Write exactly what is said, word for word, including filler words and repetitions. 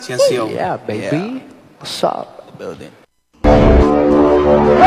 Ciencio. Yeah, baby. Yeah. What's up? The building.